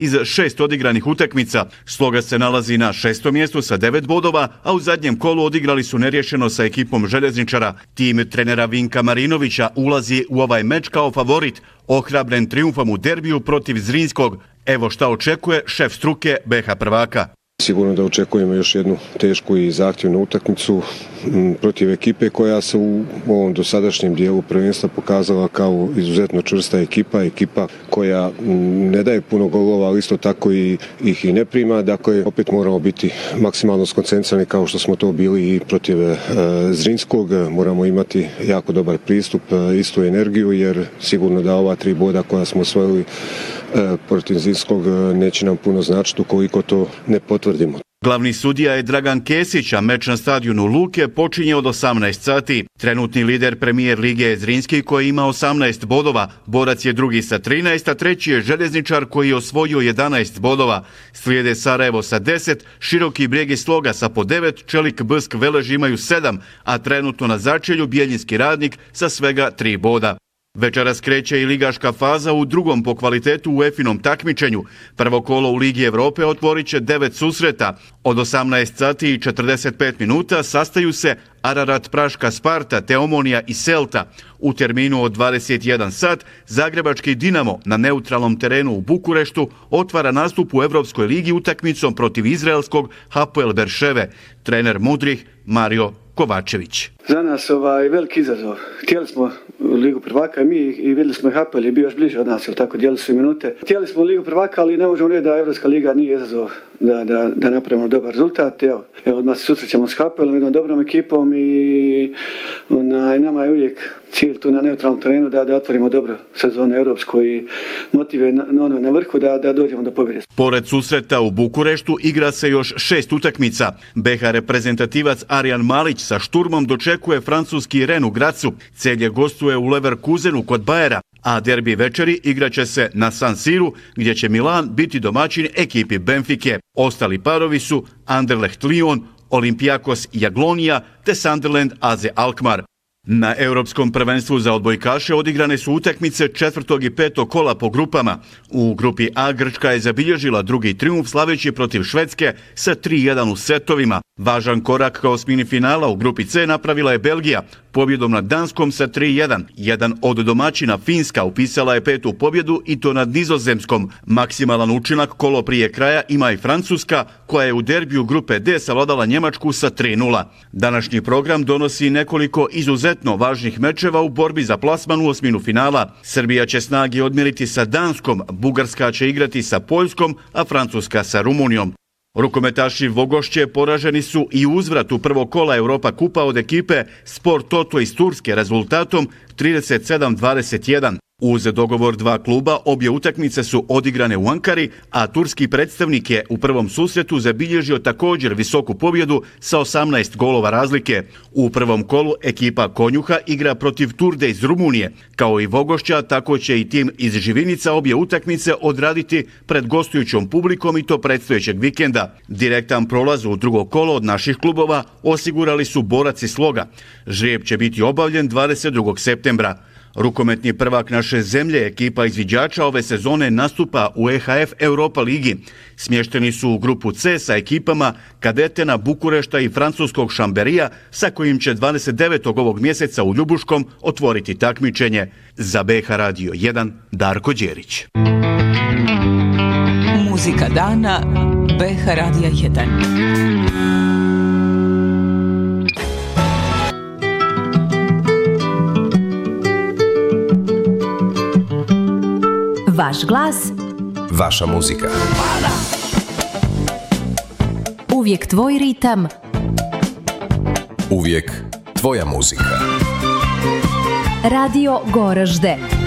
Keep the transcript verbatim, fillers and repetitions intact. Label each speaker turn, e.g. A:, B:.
A: iz šest odigranih utakmica. Sloga se nalazi na šestom mjestu sa devet bodova, a u zadnjem kolu odigrali su nerješeno sa ekipom Željezničara. Tim trenera Vinka Marinovića ulazi u ovaj meč kao favorit, ohrabren trijumfom u derbiju protiv Zrinskog. Evo šta očekuje šef struke B H prvaka.
B: Sigurno da očekujemo još jednu tešku i zahtjevnu utakmicu protiv ekipe koja se u ovom dosadašnjem dijelu prvenstva pokazala kao izuzetno čvrsta ekipa, ekipa koja ne daje puno golova, ali isto tako i ih i ne prima. Dakle, opet moramo biti maksimalno skoncentrirani kao što smo to bili i protiv e, Zrinskog. Moramo imati jako dobar pristup, e, istu energiju, jer sigurno da ova tri boda koja smo osvojili e, protiv Zrinskog neće nam puno značiti ukoliko to ne potvrdimo.
A: Glavni sudija je Dragan Kesić, a meč na stadionu Luke počinje od osamnaest sati. Trenutni lider premijer lige je Zrinski koji ima osamnaest bodova, Borac je drugi sa trinaest, a treći je Željezničar koji je osvojio jedanaest bodova. Slijede Sarajevo sa deset, Široki Brijeg i Sloga sa po devet, Čelik, Bsk, Velež imaju sedam, a trenutno na začelju Bjeljinski Radnik sa svega tri boda. Večeras kreće i ligaška faza u drugom po kvalitetu u Efinom takmičenju. Prvo kolo u Ligi Evrope otvorit će devet susreta. Od osamnaest sati i četrdeset pet minuta sastaju se Ararat Praška Sparta, te Omonija i Selta. U terminu od dvadeset jedan sat zagrebački Dinamo na neutralnom terenu u Bukureštu otvara nastup u Evropskoj ligi utakmicom protiv izraelskog Hapoel Berševe. Trener Mudrih Mario Kovačević.
C: Za nas ovaj veliki izazov. Htjeli smo Ligu prvaka i mi i vidjeli smo i Hapoel je bio još bliže od nas, ili tako, dijeli su minute. Htjeli smo Ligu prvaka, ali ne možemo reći da Evropska liga nije izazov da, da, da napravimo dobar rezultat. Evo, evo odmah se susrećemo s Hapoelom, jednom dobrom ekipom i onaj, nama je uvijek cilj tu na neutralnom terenu da, da otvorimo dobro sezonu evropsku i motive na, na, na vrhu da, da dođemo do pobjede.
A: Pored susreta u Bukureštu igra se još šest utakmica. B H reprezentativac Arjan Malić sa Šturmom dočekuje francuski Rennes u Gracu. Celje gostuje u Leverkusenu kod Bayera, a derbi večeri igraće se na San Siru gdje će Milan biti domaćin ekipi Benfike. Ostali parovi su Anderlecht Lyon, Olympiakos Jaglonija te Sunderland A Z Alkmaar. Na Europskom prvenstvu za odbojkaše odigrane su utakmice četvrtog i petog kola po grupama. U grupi A Grčka je zabilježila drugi trijumf slaveći protiv Švedske sa tri jedan u setovima. Važan korak kao osmini finala u grupi C napravila je Belgija pobjedom nad Danskom sa tri jedan. Jedan od domaćina Finska upisala je petu pobjedu i to nad Nizozemskom. Maksimalan učinak kolo prije kraja ima i Francuska koja je u derbiju grupe D savladala Njemačku sa tri nula. Današnji program donosi nekoliko izuzetno važnih mečeva u borbi za plasman u osminu finala. Srbija će snage odmjeriti sa Danskom, Bugarska će igrati sa Poljskom, a Francuska sa Rumunijom. Rukometaši Vogošće poraženi su i u uzvratu prvog kola Europa kupa od ekipe Sport Toto iz Turske rezultatom trideset sedam dvadeset jedan. Uz dogovor dva kluba obje utakmice su odigrane u Ankari, a turski predstavnik je u prvom susretu zabilježio također visoku pobjedu sa osamnaest golova razlike. U prvom kolu ekipa Konjuha igra protiv Turde iz Rumunije. Kao i Vogošća, tako će i tim iz Živinica obje utakmice odraditi pred gostujućom publikom i to predstojećeg vikenda. Direktan prolaz u drugo kolo od naših klubova osigurali su Borac i Sloga. Žrijeb će biti obavljen dvadeset drugog septembra. Rukometni prvak naše zemlje, ekipa izviđača ove sezone nastupa u E H F Europa ligi. Smješteni su u grupu C sa ekipama Kadetena, Bukurešta i francuskog Šamberija, sa kojim će dvadeset devetog ovog mjeseca u Ljubuškom otvoriti takmičenje. Za B H Radio jedan, Darko Đerić.
D: Muzika dana B H Radio jedan.
E: Vaš glas,
F: vaša muzika.
E: Uvijek tvoj ritam.
F: Uvijek tvoja muzika.
E: Radio Goražde.